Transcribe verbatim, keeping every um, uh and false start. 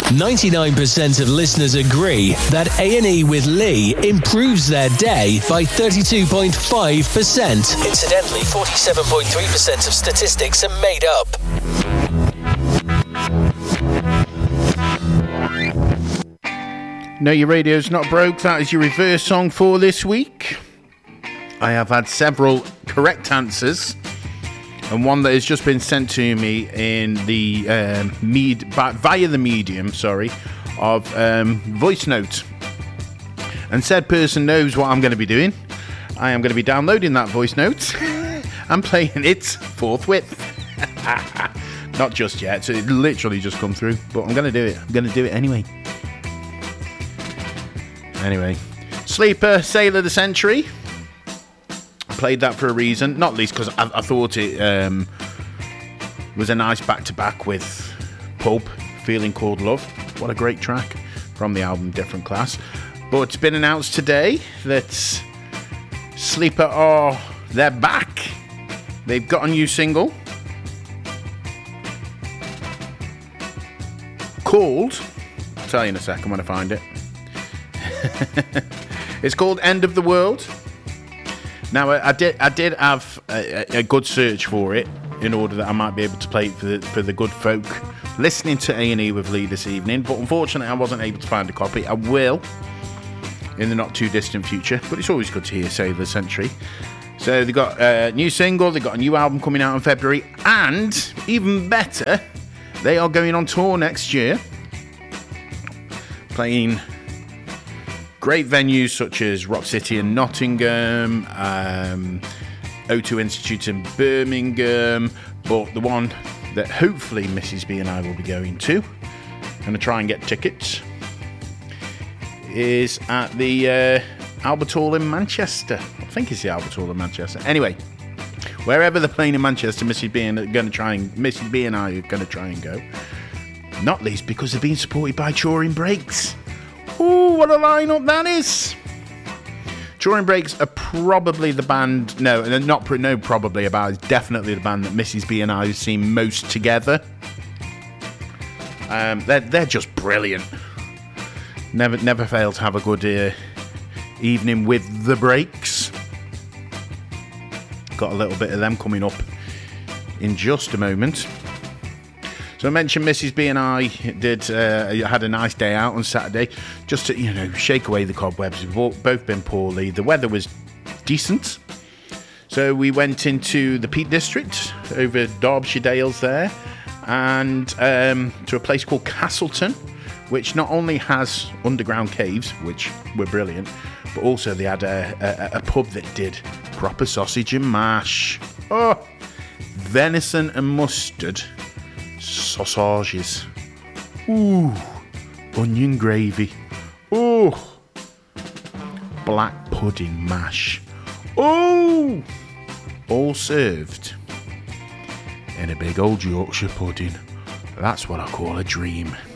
ninety-nine percent of listeners agree that A and E with Lee improves their day by thirty-two point five percent. Incidentally, forty-seven point three percent of statistics are made up. No, your radio's not broke. That is your reverse song for this week. I have had several correct answers, and one that has just been sent to me in the um, med- via the medium, sorry, of um, voice note. And said person knows what I'm going to be doing. I am going to be downloading that voice note and playing it forthwith. Not just yet, so it literally just come through, but I'm going to do it. I'm going to do it anyway. Anyway, Sleeper, Sailor of the Century. I played that for a reason, not least because I, I thought it um, was a nice back-to-back with Pulp, Feeling Called Love. What a great track from the album Different Class. But it's been announced today that Sleeper are, they're back. They've got a new single called, I'll tell you in a second when I find it. It's called End of the World. Now, I, I did I did have a, a good search for it in order that I might be able to play it for the, for the good folk listening to A and E with Lee this evening, but unfortunately I wasn't able to find a copy. I will in the not too distant future, but it's always good to hear Sailor of the Century. So they got a new single, they got a new album coming out in February, and even better, they are going on tour next year, playing great venues such as Rock City in Nottingham, um, O two Institute in Birmingham, but the one that hopefully Missus B and I will be going to, going to try and get tickets, is at the uh, Albert Hall in Manchester. I think it's the Albert Hall in Manchester. Anyway, wherever they're playing in Manchester, Missus B and going to try and Missus B and I are going to try and go. Not least because they're being supported by Turing Brakes. Ooh, what a lineup that is! Turing Brakes are probably the band, no, not no, probably about, it's definitely the band that Missus B and I have seen most together. Um, they're they're just brilliant. Never never fail to have a good uh, evening with the Brakes. Got a little bit of them coming up in just a moment. So I mentioned Missus B and I did uh, had a nice day out on Saturday, just to, you know, shake away the cobwebs. We've all, both been poorly. The weather was decent, so we went into the Peak District over Derbyshire Dales there, and um, to a place called Castleton, which not only has underground caves, which were brilliant, but also they had a, a, a pub that did proper sausage and mash. Oh, venison and mustard. Sausages. Ooh. Onion gravy. Ooh. Black pudding mash. Ooh. All served in a big old Yorkshire pudding. That's what I call a dream.